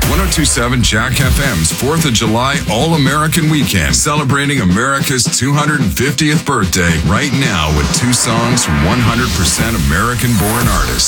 1027 Jack FM's 4th of July All-American Weekend, celebrating America's 250th birthday right now with two songs from 100% American-born artists.